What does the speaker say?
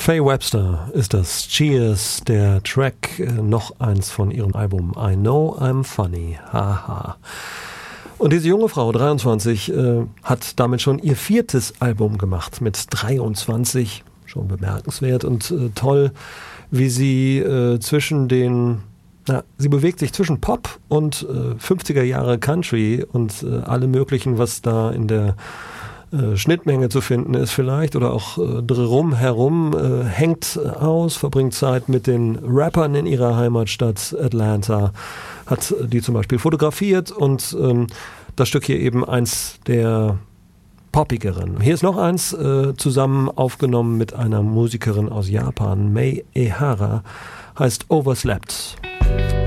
Faye Webster ist das. Cheers, der Track, noch eins von ihrem Album I Know I'm Funny. Haha. Und diese junge Frau, 23, hat damit schon ihr 4. Album gemacht mit 23. Schon bemerkenswert und toll, wie sie sie bewegt sich zwischen Pop und 50er Jahre Country und allem Möglichen, was da in der Schnittmenge zu finden ist vielleicht oder auch herum, hängt aus, verbringt Zeit mit den Rappern in ihrer Heimatstadt Atlanta, hat die zum Beispiel fotografiert und das Stück hier eben eins der poppigeren. Hier ist noch eins, zusammen aufgenommen mit einer Musikerin aus Japan, Mei Ehara, heißt Overslept.